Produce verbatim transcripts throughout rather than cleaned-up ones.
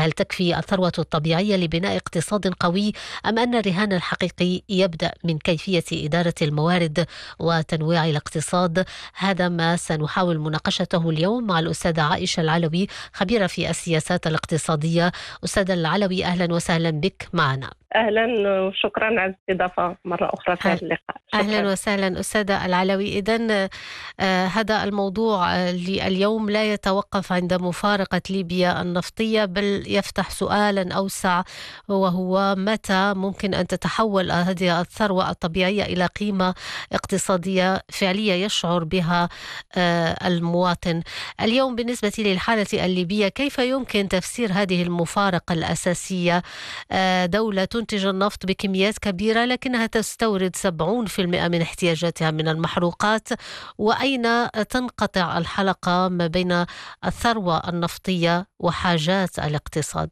هل تكفي الثروة الطبيعية لبناء اقتصاد قوي، أم أن الرهان الحقيقي يبدأ من كيفية إدارة الموارد وتنويع الاقتصاد؟ هذا ما سنحاول مناقشته اليوم مع الأستاذة عائشة العلوي، خبيرة في السياسات الاقتصادية. أستاذة العلوي، أهلا وسهلا بك معنا. أهلا وشكرا على الاستضافة مرة أخرى في هذا اللقاء. أهلا شكرا. وسهلا أستاذة العلوي. إذن آه هذا الموضوع آه اليوم لا يتوقف عند مفارقة ليبيا النفطية، بل يفتح سؤالا أوسع، وهو متى ممكن أن تتحول هذه الثروة الطبيعية إلى قيمة اقتصادية فعلية يشعر بها آه المواطن. اليوم بالنسبة للحالة الليبية، كيف يمكن تفسير هذه المفارقة الأساسية؟ آه دولة تنتج النفط بكميات كبيرة لكنها تستورد سبعين بالمئة من احتياجاتها من المحروقات، وأين تنقطع الحلقة ما بين الثروة النفطية وحاجات الاقتصاد؟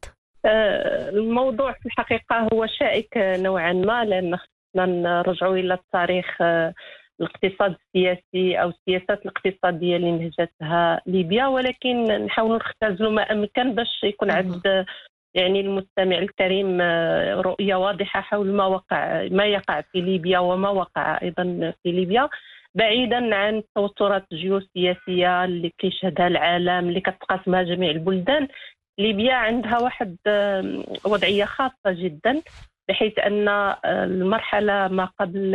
الموضوع في الحقيقة هو شائك نوعا ما، لأن خصنا نرجعوا إلى التاريخ الاقتصاد السياسي أو السياسات الاقتصادية اللي نهجتها ليبيا، ولكن نحاول نختزلوا ما أمكن باش يكون عند يعني المستمع الكريم رؤية واضحة حول ما وقع ما يقع في ليبيا وما وقع أيضا في ليبيا، بعيدا عن التوترات الجيوسياسية اللي كيشهدها العالم اللي كتقاسمها جميع البلدان. ليبيا عندها واحد وضعية خاصة جدا، بحيث أن المرحلة ما قبل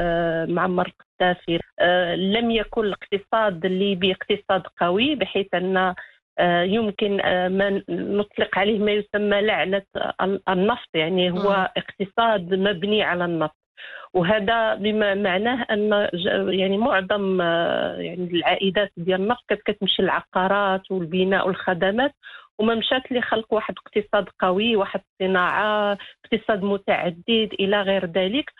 معمر القذافي لم يكن الاقتصاد الليبي اقتصاد قوي، بحيث أن يمكن ما نطلق عليه ما يسمى لعنة النفط، يعني هو اقتصاد مبني على النفط. وهذا بما معناه أن يعني معظم يعني العائدات ديال النفط كانت كتمشي للعقارات والبناء والخدمات، وما مشات لخلق واحد اقتصاد قوي، واحد صناعة، اقتصاد متعدد إلى غير ذلك،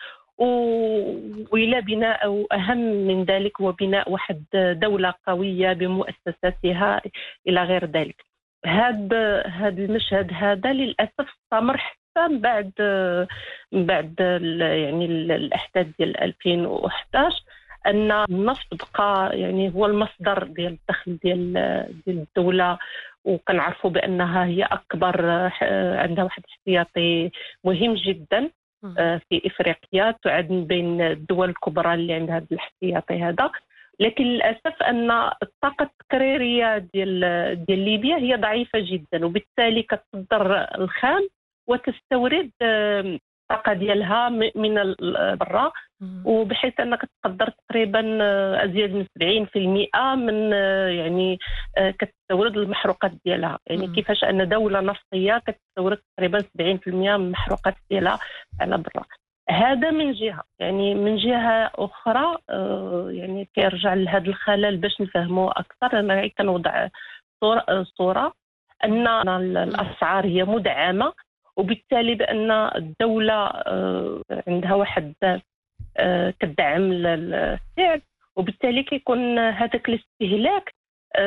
وإلى بناء أو أهم من ذلك هو بناء واحد دولة قوية بمؤسساتها إلى غير ذلك. هذا هذا المشهد هذا للأسف استمر حتى من بعد من بعد يعني الأحداث ديال ألفين وأحد عشر، أن النفط بقى يعني هو المصدر ديال الدخل ديال ديال الدولة، وكنعرفوا بأنها هي أكبر، عندها واحد احتياطي مهم جدا في إفريقيا، تعد من بين الدول الكبرى اللي عندها هذا الاحتياطي هذا. لكن للأسف أن الطاقة التكريرية ديال ديال ليبيا هي ضعيفة جدا، وبالتالي كتصدر الخام وتستورد الطاقة ديالها من برا، وبحيث أنك تقدر تقريبا أزيد من سبعين بالمئة من يعني كتستورد المحروقات ديالها. يعني كيفاش أن دولة نفطية كتستورد تقريبا سبعين بالمئة من المحروقات ديالها على برا. هذا من جهة. يعني من جهة أخرى يعني كيرجع لهذا الخلل باش نفهمه أكثر. أنا كنوضع صورة, صورة أن الأسعار هي مدعمة، وبالتالي بأن الدولة عندها واحد كتدعم السعر، وبالتالي كيكون هذاك الاستهلاك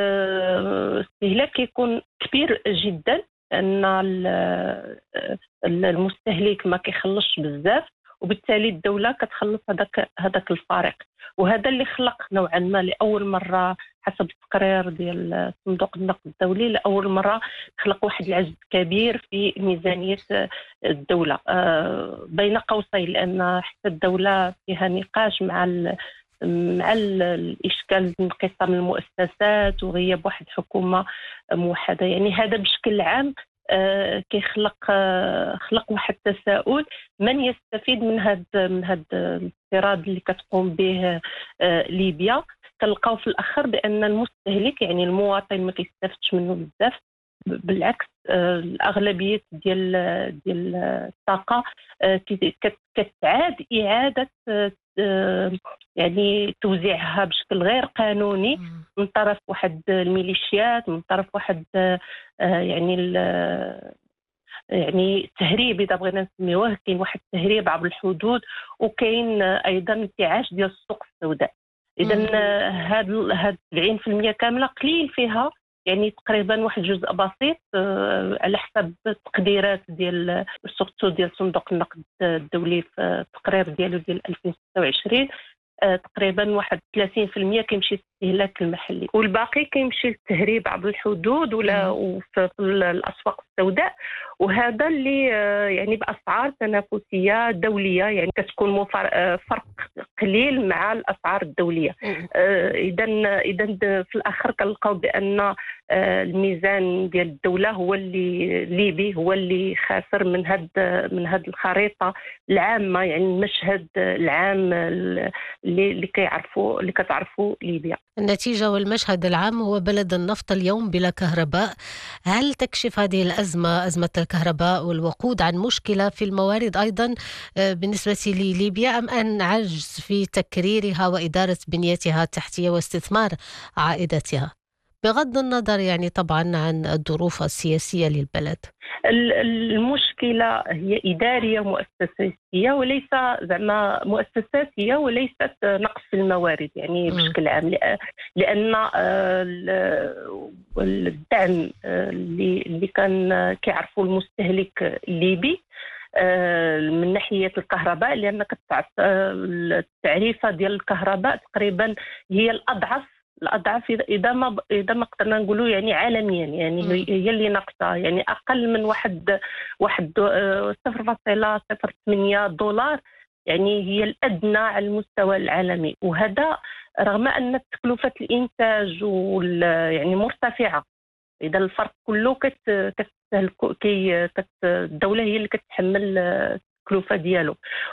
استهلاك كيكون كبير جدا، أن المستهلك ما كيخلصش بزاف، وبالتالي الدولة كتخلص هذاك هذاك الفارق. وهذا اللي خلق نوعا ما لأول مرة حسب التقرير ديال صندوق النقد الدولي، لأول مرة خلق واحد العجز كبير في ميزانية الدولة بين قوسين، لأن حتى الدولة فيها نقاش مع مع الإشكال انقسام المؤسسات وغياب واحد حكومة موحدة. يعني هذا بشكل عام كيخلق خلق واحد التساؤل، من يستفيد من هذا من هذا الاستيراد اللي كتقوم به ليبيا؟ كنلقاو في الأخر بأن المستهلك يعني المواطن ما كيستافدش منه بزاف، بالعكس الأغلبية ديال ديال الطاقة كتعاد إعادة يعني توزيعها بشكل غير قانوني من طرف واحد الميليشيات، من طرف واحد يعني يعني تهريب إذا بغينا نسميوه. كاين واحد التهريب عبر الحدود، وكاين أيضا انتعاش ديال السوق السوداء. إذن هاد هاد سبعين بالمئة كاملة قليل فيها، يعني تقريبا واحد جزء بسيط على حسب التقديرات ديال السوق ديال صندوق النقد الدولي في التقرير ديالو ديال ألفين وستة وعشرين، آه، تقريبا واحد ثلاثين في المية كيمشي للاستهلاك المحلي، والباقي كيمشي للتهريب عبر الحدود ولا مهم. وفي في الاسواق السوداء. وهذا اللي آه، يعني باسعار تنافسيه دوليه، يعني كتكون مفر- آه، فرق قليل مع الاسعار الدوليه. مم. اذا اذا في الاخر كنلقاو بان آه، الميزان ديال الدوله هو اللي الليبي هو اللي خاسر من هاد من هاد الخريطه العامه، يعني المشهد العام اللي اللي كيعرفوا اللي كتعرفوا ليبيا. النتيجة والمشهد العام هو بلد النفط اليوم بلا كهرباء. هل تكشف هذه الأزمة، أزمة الكهرباء والوقود، عن مشكلة في الموارد أيضا آه، بالنسبة لليبيا، أم أن عجز في تكريرها وإدارة بنيتها التحتية واستثمار عائداتها، بغض النظر يعني طبعا عن الظروف السياسية للبلد؟ ال- المشكله هي اداريه مؤسساتيه، وليس زعما مؤسساتيه، وليست نقص في الموارد يعني مم. بشكل عام. لأ- لان آه، ال- الدعم آه، اللي اللي كان كيعرفوا المستهلك الليبي آه، من ناحيه الكهرباء، لان كتعرف آه، التعريفه ديال الكهرباء تقريبا هي الاضعف الاضعف اذا إذا ما اذا ما قدرنا نقولوا يعني عالميا، يعني هي مم. هي اللي ناقصه، يعني اقل من واحد واحد دو- آه، صفر فاصلة صفر ثمانية دولار، يعني هي الادنى على المستوى العالمي. وهذا رغم ان تكلفه الانتاج وال يعني مرتفعه. اذا الفرق كله كت كتستهلك كي كت الدوله هي اللي كتحمل آه، التكلفه ديالو.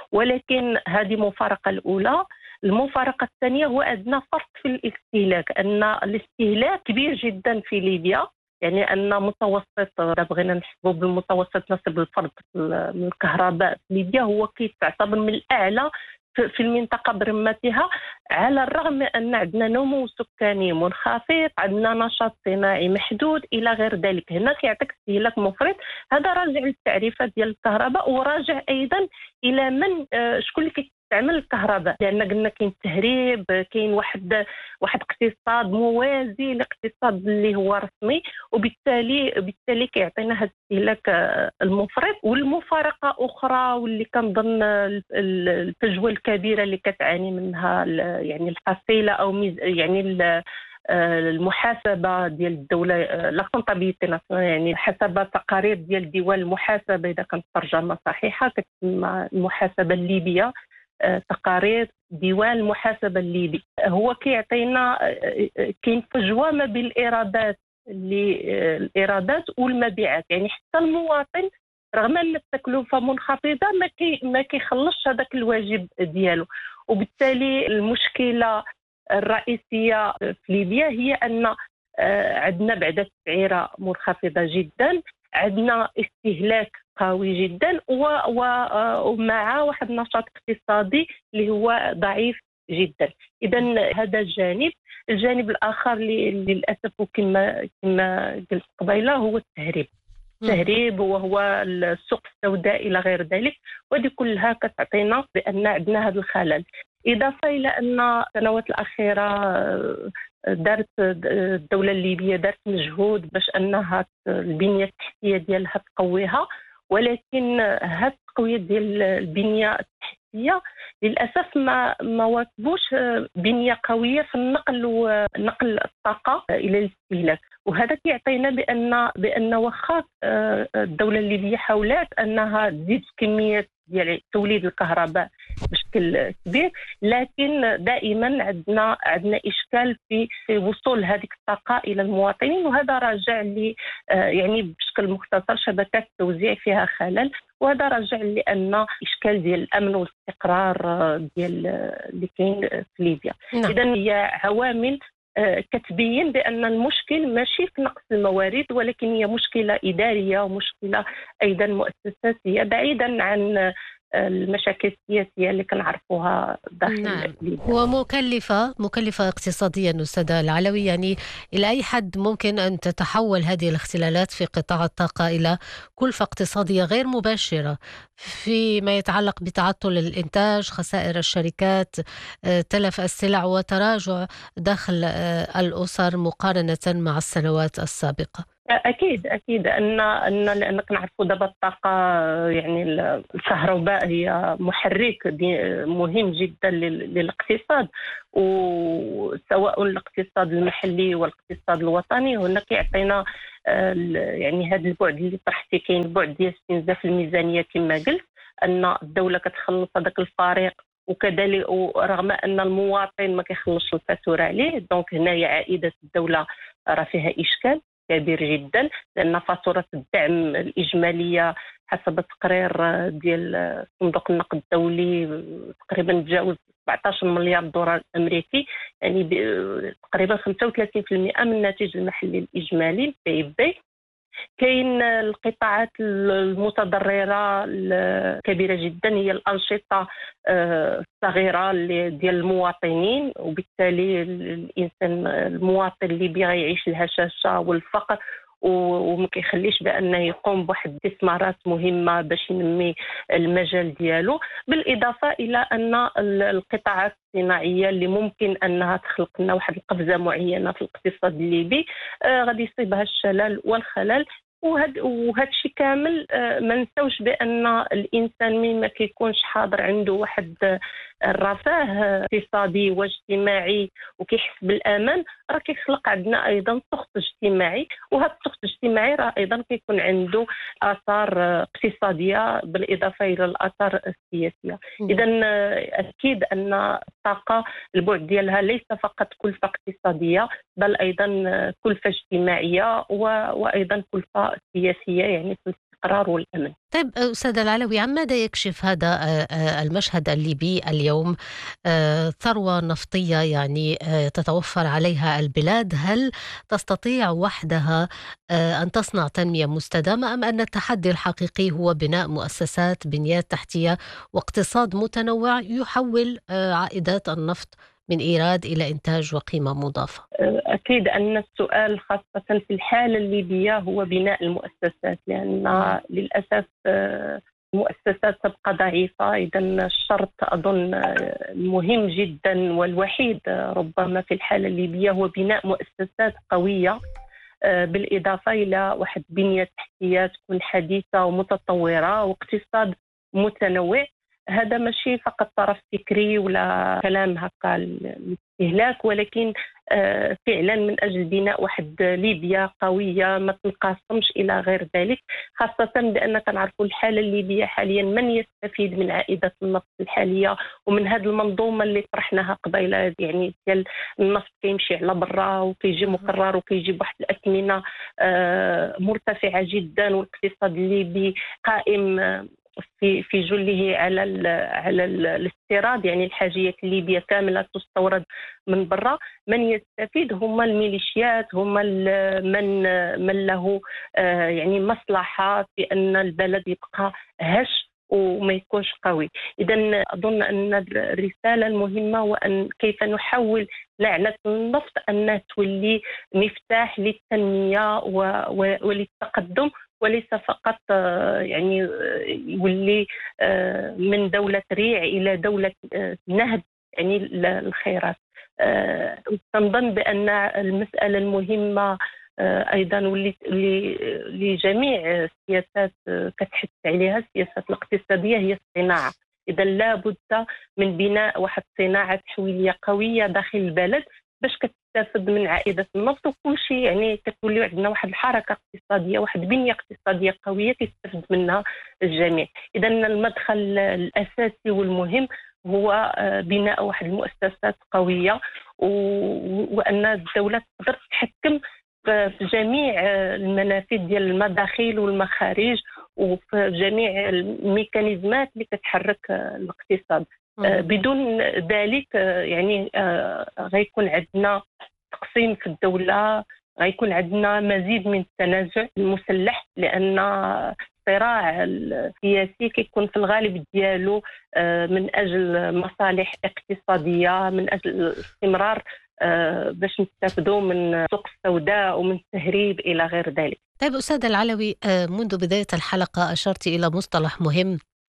ولكن هذه مفارقه الاولى. المفارقه الثانيه هو ادنى فرق في الاستهلاك، ان الاستهلاك كبير جدا في ليبيا، يعني ان متوسط اذا بغينا نحسبوا بالمتوسط نسب الفرد من الكهرباء في ليبيا هو كيتعتبر من الاعلى في في المنطقه برمتها، على الرغم من ان عندنا نمو سكاني منخفض، عندنا نشاط صناعي محدود الى غير ذلك. هنا كيعطيك استهلاك مفرط. هذا راجع للتعريفه ديال الكهرباء، وراجع ايضا الى من آه، شكون اللي كيستعمل الكهرباء، لان قلنا كاين التهريب، كاين واحد واحد اقتصاد موازي لاقتصاد اللي هو رسمي، وبالتالي بالتالي كيعطينا هذا الاستهلاك آه، المفرط. والمفارقه اخرى واللي كنظن ال- ال- الفجوه الكبيره اللي كتعاني منها ال- يعني الحصيله او ميز يعني ال- آه، المحاسبه ديال الدوله، آه، لا كونطابيلتي ناسيونال، يعني حسب تقارير ديال ديوان المحاسبه اذا كانت الترجمه صحيحه كتسمى المحاسبه الليبيه. آه، تقارير ديوان المحاسبه الليبي هو كيعطينا آه، آه، كاين فجوه ما بين الايرادات اللي آه، الايرادات والمبيعات، يعني حتى المواطن رغم ان التكلفه منخفضه ما كي ما كيخلصش هذاك الواجب ديالو. وبالتالي المشكله الرئيسيه في ليبيا هي ان آه، عندنا بعد التسعيره منخفضه جدا، عندنا استهلاك قوي جدا، و- و- آه، ومع واحد النشاط اقتصادي اللي هو ضعيف جدا. اذا هذا الجانب. الجانب الاخر اللي اللي للاسف وكما كما قلت قبيله هو التهريب. مم. التهريب وهو السوق السوداء الى غير ذلك، وهذه كلها كتعطينا بان عندنا هذا الخلل. اضافه الى ان السنوات الاخيره آه، دارت الدوله الليبيه دارت مجهود باش انها البنيه التحتيه ديالها تقويها، ولكن هذه التقويه ديال البنيه التحتيه للاسف ما ما واكبوش آه، بنيه قويه في النقل ونقل الطاقه الى الاستهلاك. وهذا كيعطينا بان بان واخا آه، الدوله الليبيه حاولت انها تزيد كميه ديال توليد الكهرباء بشكل كبير، لكن دائما عندنا عندنا اشكال في في وصول هذه الطاقه الى المواطنين. وهذا راجع ل آه، يعني بشكل مختصر شبكات التوزيع فيها خلل، وهذا راجع لان اشكال ديال الامن والاستقرار آه، ديال آه، اللي كاين في ليبيا. نعم. اذا هي عوامل آه، كتبين بأن المشكل ماشي في نقص الموارد، ولكن هي مشكلة إدارية ومشكلة أيضا مؤسساتية بعيدا عن آه، المشاكل السياسية اللي كنعرفوها داخل نعم. ليبيا. ومكلفة مكلفة اقتصاديا أستاذة العلوي، يعني إلى أي حد ممكن أن تتحول هذه الاختلالات في قطاع الطاقة إلى كلفة اقتصادية غير مباشرة فيما يتعلق بتعطل الإنتاج، خسائر الشركات، آه، تلف السلع، وتراجع دخل آه، الأسر مقارنة مع السنوات السابقة؟ أكيد أكيد أن أن لأنك نعرفوا دابا الطاقة، يعني الكهرباء هي محرك دي- مهم جدا لل- للاقتصاد، وسواء الاقتصاد المحلي والاقتصاد الوطني. هنا كيعطينا آه، ال- يعني هذا البعد اللي طرحتي، كاين البعد ديال استنزاف الميزانية كما قلت، أن الدولة كتخلص هذاك الفريق، وكذلك ورغم ان المواطن ما كيخلصش الفاتوره عليه. دونك هنايا عائده الدوله راه فيها اشكال كبير جدا، لأن فاتورة الدعم الإجمالية حسب تقرير ديال صندوق النقد الدولي تقريبا تجاوز سبعة عشر مليار دولار أمريكي، يعني تقريبا خمسة وثلاثين بالمئة من الناتج المحلي الإجمالي البي بي. كاين القطاعات المتضررة الكبيرة جدا، هي الأنشطة آه، الصغيرة اللي ديال المواطنين، وبالتالي الإنسان المواطن الليبي غيعيش الهشاشة والفقر، وما كيخليش بانه يقوم بواحد الاستثمارات مهمه باش ينمي المجال ديالو. بالاضافه الى ان القطاعات الصناعيه اللي ممكن انها تخلق لنا واحد القفزه معينه في الاقتصاد الليبي آه غادي يصيبها الشلل والخلل. وهذا وهذا الشيء كامل آه ما نساوش بان الانسان مين ما كيكونش حاضر عنده واحد آه الرفاه اقتصادي واجتماعي وكيحس بالامان، راه كيخلق عندنا ايضا سخط اجتماعي، وهذا السخط الاجتماعي راه ايضا كيكون عنده اثار اقتصاديه بالاضافه الى الاثار السياسيه. اذا اكيد ان الطاقه البعد ديالها ليس فقط كلفه اقتصاديه، بل ايضا كلفه اجتماعيه وايضا كلفه سياسيه، يعني في الاستقرار والامن. طيب أستاذ العلوي، عن ماذا يكشف هذا آه، آه، المشهد الليبي اليوم؟ آه، ثروة نفطية يعني آه، تتوفر عليها البلاد، هل تستطيع وحدها آه، أن تصنع تنمية مستدامة، أم أن التحدي الحقيقي هو بناء مؤسسات، بنيات تحتية، واقتصاد متنوع يحول آه، عائدات النفط من إيراد إلى إنتاج وقيمة مضافة؟ أكيد أن السؤال خاصة في الحالة الليبية هو بناء المؤسسات، لأن للأسف المؤسسات تبقى ضعيفة. إذا الشرط أظن المهم جدا والوحيد ربما في الحالة الليبية هو بناء مؤسسات قوية، بالإضافة إلى واحد بنية تحتية تكون حديثة ومتطورة واقتصاد متنوع. هذا ماشي فقط طرف فكري ولا كلام هكا الاستهلاك، ولكن فعلا من أجل بناء واحد ليبيا قوية ما تنقسمش إلى غير ذلك، خاصة بأن كنعرفوا الحالة الليبية حاليا من يستفيد من عائدة النفط الحالية ومن هذه المنظومة اللي طرحناها قبيلة، يعني ديال النفط كيمشي على برا وكيجي مقرر وكيجي بواحد الأثمنة مرتفعة جدا، والاقتصاد الليبي قائم في في جله على ال على ال الاستيراد، يعني الحاجيات الليبيه كامله تستورد من برا. من يستفيد هما الميليشيات، هما من من له آه يعني مصلحه في ان البلد يبقى هش وما يكونش قوي. اذا اظن ان الرساله المهمه هو ان كيف نحول لعنه النفط انها تولي مفتاح للتنميه وللتقدم، وليس فقط يعني يولي من دولة ريع إلى دولة نهب يعني الخيرات. نظن بأن المسألة المهمة أيضا واللي لجميع السياسات كتحث عليها السياسات الاقتصادية هي الصناعة. إذا لا بد من بناء واحد صناعة تحويلية قوية داخل البلد باش كتستافد من عائدة النفط، وكل شيء يعني كتولي عندنا واحد الحركة اقتصادية، واحد بنية اقتصادية قوية كيستافد منها الجميع. إذا المدخل الأساسي والمهم هو بناء واحد المؤسسات قوية، وأن الدولة تقدر تتحكم في جميع المنافذ ديال المداخل والمخارج وفي جميع الميكانيزمات اللي كتحرك الاقتصاد. بدون ذلك يعني غيكون عندنا تقسيم في الدولة، غيكون عندنا مزيد من التنازع المسلح، لأن الصراع السياسي كيكون في الغالب ديالو من أجل مصالح اقتصادية، من أجل الاستمرار باش نستافدوا من السوق السوداء ومن التهريب إلى غير ذلك. طيب أستاذ العلوي، منذ بداية الحلقة أشرت إلى مصطلح مهم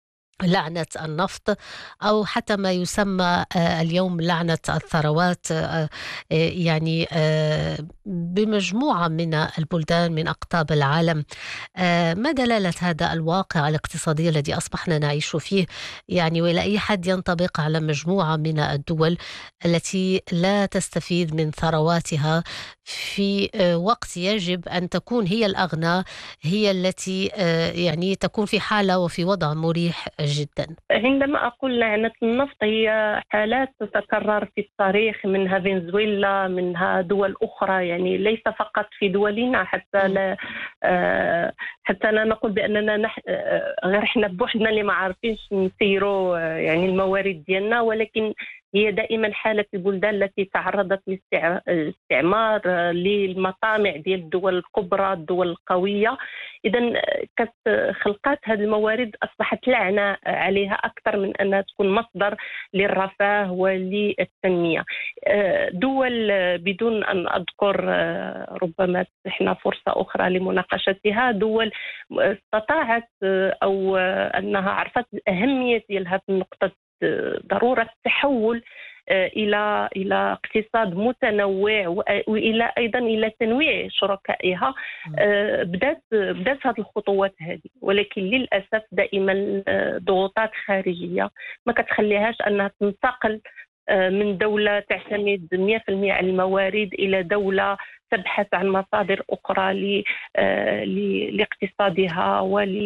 لعنة النفط، أو حتى ما يسمى آه، اليوم لعنة الثروات، آه، آه، يعني آه، بمجموعة من البلدان من أقطاب العالم. آه، ما دلالة هذا الواقع الاقتصادي الذي أصبحنا نعيش فيه؟ يعني وإلى أي حد ينطبق على مجموعة من الدول التي لا تستفيد من ثرواتها في آه، وقت يجب أن تكون هي الأغنى، هي التي آه، يعني تكون في حالة وفي وضع مريح جدا. عندما أقول لعنة النفط هي حالات تتكرر في التاريخ، منها فنزويلا، منها دول أخرى، يعني ليس فقط في دولنا، حتى مم. لا آه، حتى لا نقول بأننا نح آه، غير إحنا بوحدنا اللي ما عارفينش نسيروا آه، يعني الموارد ديالنا، ولكن هي دائما حالة البلدان التي تعرضت للاستعمار، آه، للمطامع ديال الدول الكبرى، الدول القوية. إذا كانت خلقات هذه الموارد أصبحت لعنة عليها أكثر من أنها تكون مصدر للرفاه وللتنمية. آه، دول آه، بدون أن أذكر، آه، ربما تحنا فرصة أخرى لمناقشتها، دول استطاعت آه، أو آه، أنها عرفت الأهمية ديال هذه النقطة، آه، ضرورة التحول آه، إلى إلى اقتصاد متنوع، وإلى أيضا إلى تنويع شركائها. مم. آه، بدات بدات هذه الخطوات هذه، ولكن للأسف دائما آه، ضغوطات خارجية ما كتخليهاش أنها تنتقل آه، من دولة تعتمد مئة بالمئة على الموارد إلى دولة تبحث عن مصادر أخرى ل- آه، ل- لاقتصادها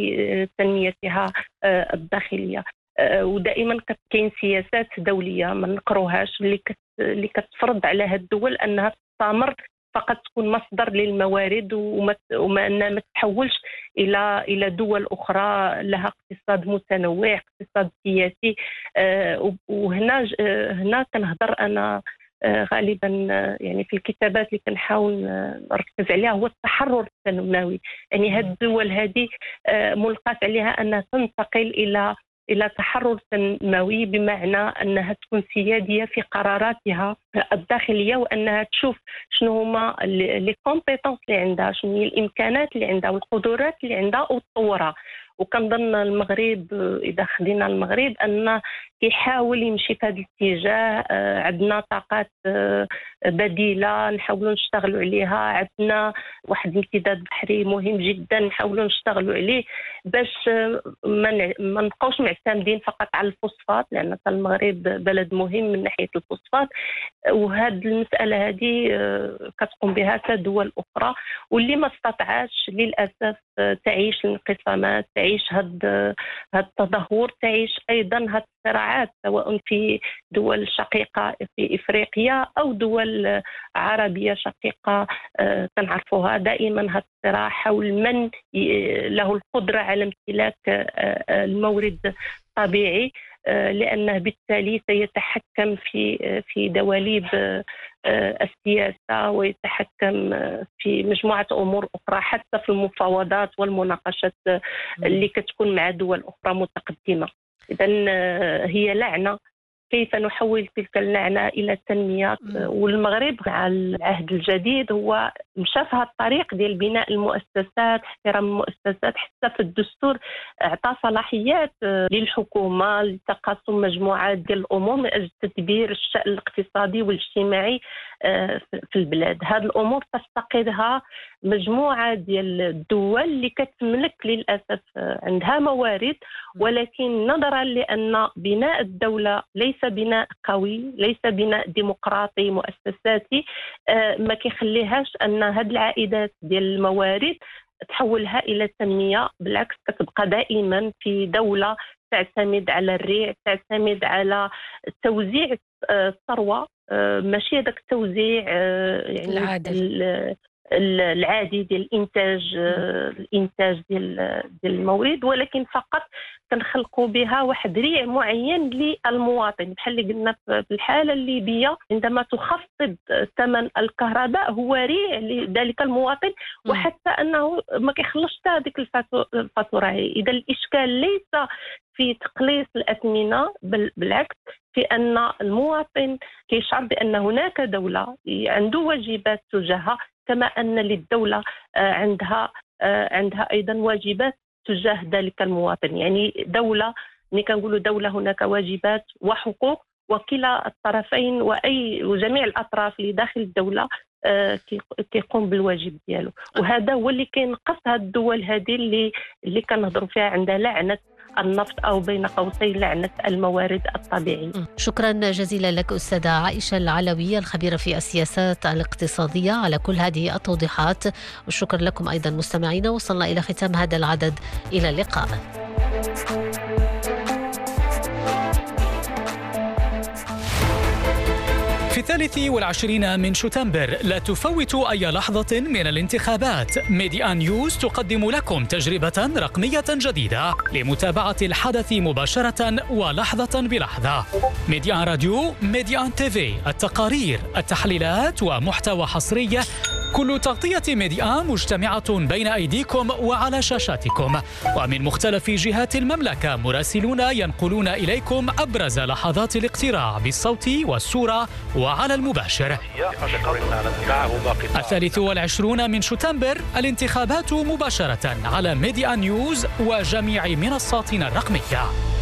ولتنميتها آه، الداخلية. آه، ودائما كاين سياسات دولية ما نقروهاش اللي كت- اللي كتفرض على هذه الدول أنها تستمر فقط تكون مصدر للموارد، وما وما أنها ما تتحولش إلى إلى دول أخرى لها اقتصاد متنوع، اقتصاد سياسي. آه، وهنا ج- آه، هنا كنهضر أنا آه، غالبا آه، يعني في الكتابات اللي كنحاول آه، نركز عليها هو التحرر التنموي. يعني هذه مم. الدول هذه آه، ملقاة عليها أنها تنتقل إلى إلى تحرر تنموي، بمعنى أنها تكون سيادية في قراراتها الداخلية، وأنها تشوف شنو هما لي كومبيتونس اللي عندها، شنو هي الإمكانات اللي عندها والقدرات اللي عندها، وتطورها. وكنظن المغرب، إذا خدينا المغرب، أن كيحاول يمشي في هذا الاتجاه. آه، عندنا طاقات آه، بديلة نحاولوا نشتغلوا عليها، عندنا واحد الامتداد بحري مهم جدا نحاولوا نشتغلوا عليه، باش آه، ما نع- ما نبقاوش معتمدين فقط على الفوسفات، لأن المغرب بلد مهم من ناحية الفوسفات. وهذه المسألة هذه آه، كتقوم بها دول أخرى، واللي ما استطاعتش للأسف آه، تعيش الانقسامات، تعيش هذا هذا التدهور، تعيش أيضا هذه الصراعات، سواء في دول شقيقة في إفريقيا أو دول آه، عربية شقيقة. آه، كنعرفوها دائما هذا الصراع حول من ي- له القدرة على امتلاك آه، آه، المورد الطبيعي، آه، لأنه بالتالي سيتحكم في آه، في دواليب آه، آه، السياسة، ويتحكم آه، في مجموعة أمور أخرى، حتى في المفاوضات والمناقشات آه، اللي مم. كتكون مع دول أخرى متقدمة. إذا هي لعنة، كيف نحول تلك اللعنة إلى تنمية؟ مم. والمغرب مع العهد الجديد هو مشى في هذا الطريق ديال بناء المؤسسات، احترام المؤسسات، حتى في الدستور أعطى صلاحيات آه، للحكومة لتقاسم مجموعة ديال الأمور من أجل تدبير الشأن الاقتصادي والاجتماعي آه، في في البلاد. هذه الأمور تفتقدها مجموعة ديال الدول اللي كتملك للأسف آه، عندها موارد، ولكن نظرا لأن بناء الدولة ليس بناء قوي، ليس بناء ديمقراطي مؤسساتي، آه، ما كيخليهاش أن هذه العائدات ديال الموارد تحولها إلى التنمية. بالعكس كتبقى دائما في دولة تعتمد على الريع، تعتمد على توزيع آه، الثروة، آه، ماشي هذاك التوزيع آه، يعني العادل. ال- ال- العادي ديال الانتاج، مم. آه، الانتاج ديال ديال المورد، ولكن فقط كنخلقوا بها واحد ريع معين للمواطن. بحال اللي قلنا في الحاله الليبيه، عندما تخفض ثمن الكهرباء هو ريع لذلك المواطن، مم. وحتى انه ما كيخلصش حتى هذيك الفاتو- الفاتوره هي. اذا الاشكال ليس في تقليص الاثمنه، بل بالعكس في ان المواطن كيشعر بان هناك دوله عنده واجبات تجاهها، كما ان للدوله آه، عندها آه، عندها ايضا واجبات تجاه ذلك المواطن. يعني دولة ملي كنقولوا دولة هناك واجبات وحقوق، وكلا الطرفين وأي وجميع الأطراف اللي داخل الدولة كيقوم بالواجب ديالو. وهذا هو اللي كينقص هاد الدول هذه اللي اللي كنهضروا فيها عندها لعنة النفط أو بين قوسين لعنة الموارد الطبيعية. شكرا جزيلا لك أستاذة عائشة العلوية الخبيرة في السياسات الاقتصادية على كل هذه التوضيحات، والشكر لكم أيضا مستمعينا. وصلنا إلى ختام هذا العدد، إلى اللقاء. في الثالث والعشرين من شتنبر لا تفوتوا أي لحظة من الانتخابات. ميديا نيوز تقدم لكم تجربة رقمية جديدة لمتابعة الحدث مباشرة ولحظة بلحظة. ميديا راديو، ميديا تيفي، التقارير، التحليلات ومحتوى حصري، كل تغطية ميديا مجتمعة بين أيديكم وعلى شاشاتكم. ومن مختلف جهات المملكة مراسلون ينقلون إليكم أبرز لحظات الاقتراع بالصوت والصورة وعلى المباشر. الثالث والعشرون من شتنبر الانتخابات مباشرة على ميديا نيوز وجميع منصاتنا الرقمية.